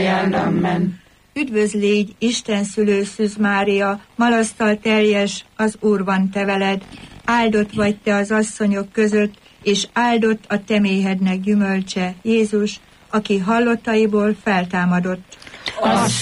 Amen. Üdvözl légy, Isten szülő Szűz Mária, malasztal teljes, az Úr van te veled, áldott vagy te az asszonyok között, és áldott a te méhednek gyümölcse, Jézus, aki hallottaiból feltámadott.